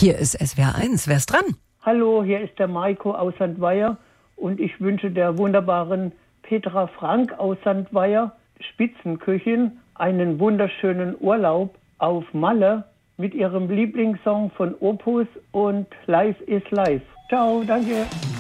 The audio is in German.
Hier ist SWR 1. Wer ist dran? Hallo, hier ist der Maiko aus St. Weiher und ich wünsche der wunderbaren Petra Frank aus St. Weiher, Spitzenköchin, einen wunderschönen Urlaub auf Malle mit ihrem Lieblingssong von Opus und Life is Life. Ciao, danke.